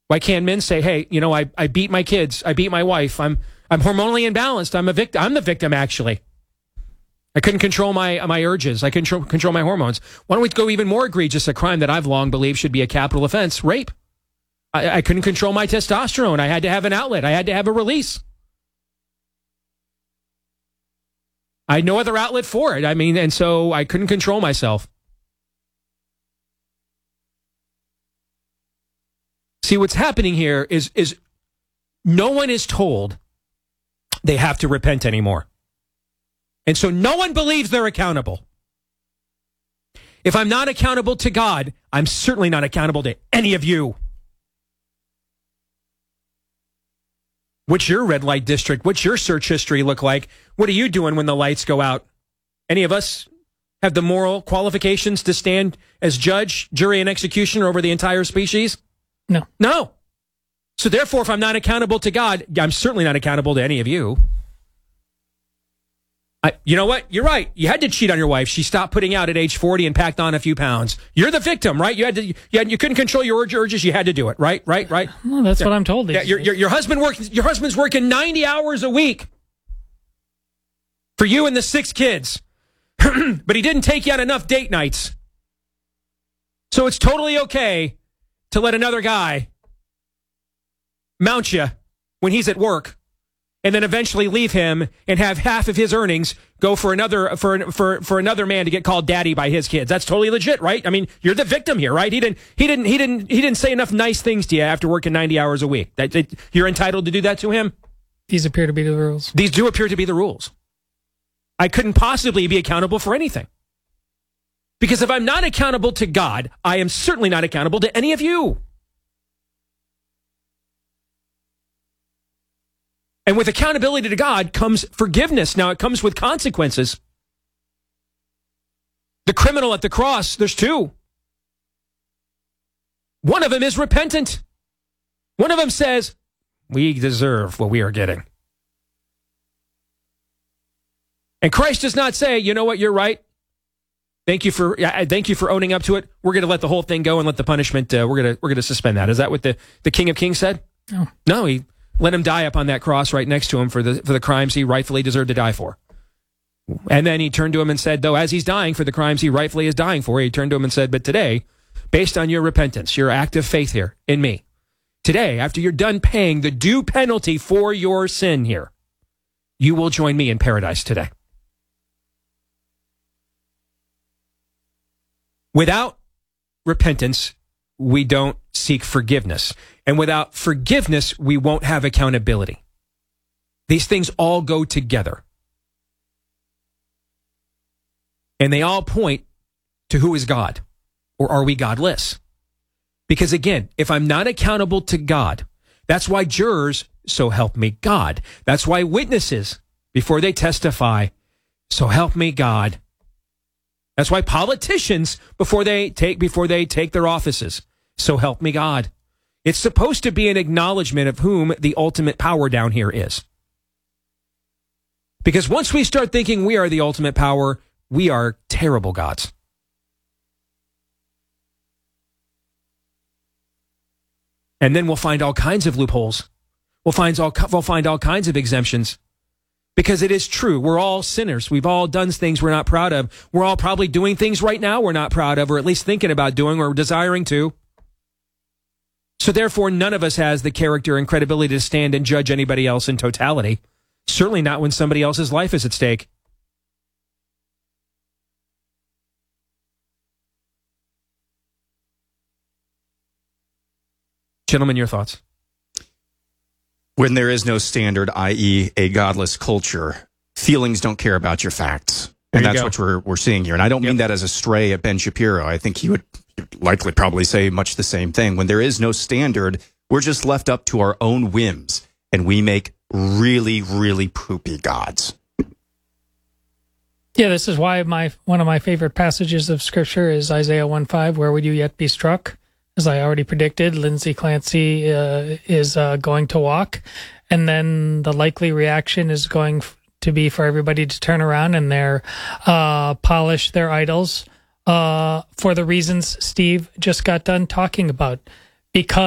Why can't men say, hey, I beat my kids, I beat my wife, I'm hormonally imbalanced, I'm a victim, I'm the victim, actually. I couldn't control my urges, I couldn't control my hormones. Why don't we go even more egregious, a crime that I've long believed should be a capital offense, rape. I couldn't control my testosterone, I had to have an outlet, I had to have a release. I had no other outlet for it, and so I couldn't control myself. See, what's happening here is no one is told they have to repent anymore. And so no one believes they're accountable. If I'm not accountable to God, I'm certainly not accountable to any of you. What's your red light district? What's your search history look like? What are you doing when the lights go out? Any of us have the moral qualifications to stand as judge, jury, and executioner over the entire species? No. So therefore, if I'm not accountable to God, I'm certainly not accountable to any of you. You know what? You're right. You had to cheat on your wife. She stopped putting out at age 40 and packed on a few pounds. You're the victim, right? You couldn't control your urges. You had to do it, right? Well, that's what I'm told. Your husband's working 90 hours a week for you and the 6 kids, but he didn't take you on enough date nights. So it's totally okay to let another guy mount you when he's at work, and then eventually leave him and have half of his earnings go for another man to get called daddy by his kids. That's totally legit, right? I mean, you're the victim here, right? He didn't say enough nice things to you after working 90 hours a week. You're entitled to do that to him? These appear to be the rules. These do appear to be the rules. I couldn't possibly be accountable for anything. Because if I'm not accountable to God, I am certainly not accountable to any of you. And with accountability to God comes forgiveness. Now, it comes with consequences. The criminal at the cross, there's 2. One of them is repentant. One of them says, we deserve what we are getting. And Christ does not say, you know what, you're right. Thank you for owning up to it. We're going to let the whole thing go and let the punishment, we're going to suspend that. Is that what the King of Kings said? No, he let him die up on that cross right next to him for the crimes he rightfully deserved to die for. And then he turned to him and said, though, as he's dying for the crimes he rightfully is dying for, he turned to him and said, but today, based on your repentance, your act of faith here in me, today, after you're done paying the due penalty for your sin here, you will join me in paradise today. Without repentance, we don't seek forgiveness. And without forgiveness, we won't have accountability. These things all go together. And they all point to who is God, or are we godless? Because again, if I'm not accountable to God, that's why jurors, so help me God. That's why witnesses, before they testify, so help me God. That's why politicians, before they take their offices, so help me God. It's supposed to be an acknowledgement of whom the ultimate power down here is. Because once we start thinking we are the ultimate power, we are terrible gods. And then we'll find all kinds of loopholes. We'll find all kinds of exemptions. Because it is true, we're all sinners. We've all done things we're not proud of. We're all probably doing things right now we're not proud of, or at least thinking about doing or desiring to. So therefore, none of us has the character and credibility to stand and judge anybody else in totality. Certainly not when somebody else's life is at stake. Gentlemen, your thoughts? When there is no standard, i.e. a godless culture, feelings don't care about your facts. And that's what we're seeing here. And I don't mean that as a stray at Ben Shapiro. I think he would likely probably say much the same thing. When there is no standard, we're just left up to our own whims. And we make really, really poopy gods. Yeah, this is why one of my favorite passages of Scripture is Isaiah 1:5, where would you yet be struck? As I already predicted, Lindsay Clancy is going to walk, and then the likely reaction is going to be for everybody to turn around and polish their idols for the reasons Steve just got done talking about. Because